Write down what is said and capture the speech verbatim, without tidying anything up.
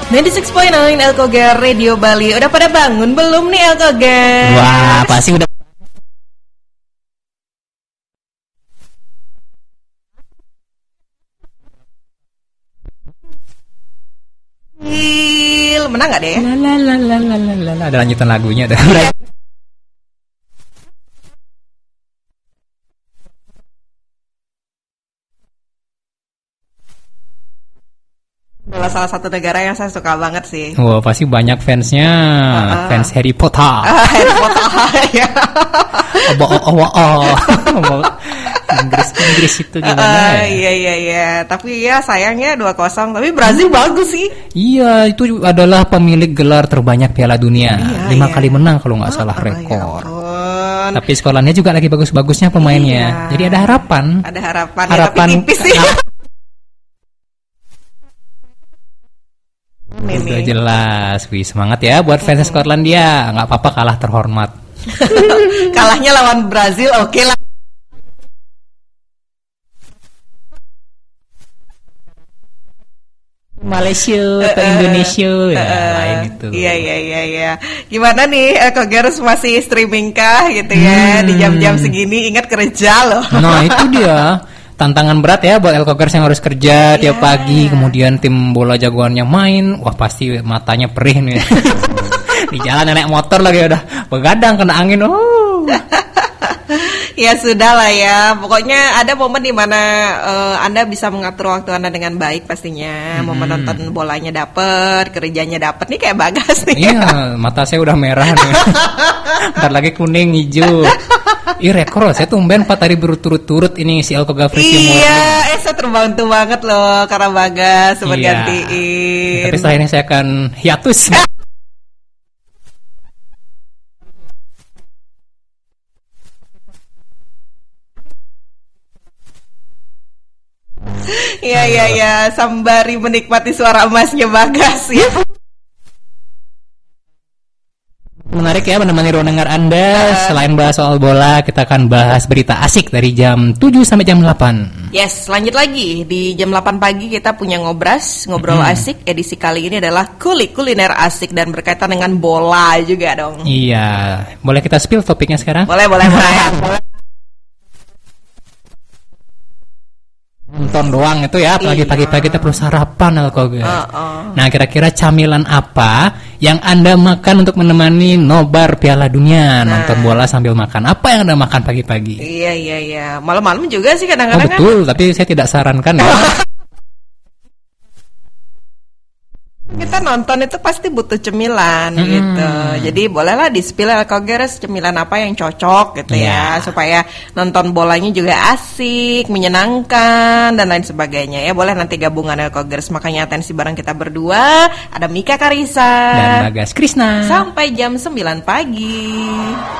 sembilan puluh enam koma sembilan Elkogar Radio Bali. Udah pada bangun belum nih Elkogar? Wah, pasti udah. Menang gak deh? La la la la la la la. Ada lanjutan lagunya ada. Adalah salah satu negara yang saya suka banget sih. Wah, pasti banyak fansnya, uh, fans Harry Potter. Uh, Harry Potter, ya. Obo obo obo. Inggris Inggris itu gimana? Uh, iya iya iya. Tapi ya sayangnya dua kosong. Tapi Brazil bagus sih. Iya, itu adalah pemilik gelar terbanyak Piala Dunia. Iya, Lima iya. kali menang kalau nggak salah Oh, rekor. ya Tapi Skotlandia juga lagi bagus-bagusnya pemainnya. Iya. Jadi ada harapan. Ada harapan. Harapan. Ya, tapi tipis sih. Udah jelas, wih semangat ya buat fans Mm-hmm. Skotlandia. Nggak apa-apa kalah terhormat. Kalahnya lawan Brazil, oke okay lah. Malaysia atau Uh, Indonesia ya uh, lain itu. Iya iya iya iya. Gimana nih Elkogarus masih streaming kah gitu ya Hmm. di jam-jam segini? Ingat kerja loh. Nah itu dia tantangan berat ya buat Elkogers yang harus kerja Iya. tiap pagi. Kemudian tim bola jagoannya main, wah pasti matanya perih nih. Di jalan naik motor lagi udah begadang kena angin. Oh. Ya sudah lah ya. Pokoknya ada momen di mana uh, Anda bisa mengatur waktu Anda dengan baik pastinya. Hmm. Momen nonton bolanya dapet, kerjanya dapet nih kayak Bagas nih. Iya, mata saya udah merah nih. Ntar lagi kuning, hijau. Ih rekor loh, saya tumben empat hari berturut-turut ini si Elkogar Free Morning. Iya, eh saya terbantu banget loh karena Bagas sempat Iya. gantiin. Tapi setelah ini saya akan hiatus. Iya iya iya, sembari menikmati suara emasnya Bagas ya. Menarik ya menemani ruang dengar Anda. Selain bahas soal bola, kita akan bahas berita asik dari jam tujuh sampai jam delapan. Yes, lanjut lagi. Di jam delapan pagi kita punya ngobras, ngobrol Hmm. asik. Edisi kali ini adalah kulik kuliner asik dan berkaitan dengan bola juga dong. Iya, boleh kita spill topiknya sekarang? Boleh, boleh, boleh. Nonton doang itu ya, apalagi Iya. pagi-pagi kita perlu sarapan Elkogar. Uh-uh. Nah, kira-kira camilan apa yang Anda makan untuk menemani nobar Piala Dunia? Nah. Nonton bola sambil makan. Apa yang Anda makan pagi-pagi? Iya, iya, iya. Malam-malam juga sih Oh kadang-kadang kan. betul, tapi saya tidak sarankan ya. Kita nonton itu pasti butuh cemilan Hmm. gitu. Jadi bolehlah di-spill Elkogares cemilan apa yang cocok gitu Iya. ya, supaya nonton bolanya juga asik, menyenangkan dan lain sebagainya ya. Boleh nanti gabungan Elkogares. Makanya atensi bareng kita berdua. Ada Mika Karisa Dan Bagas Krisna. sampai jam sembilan pagi.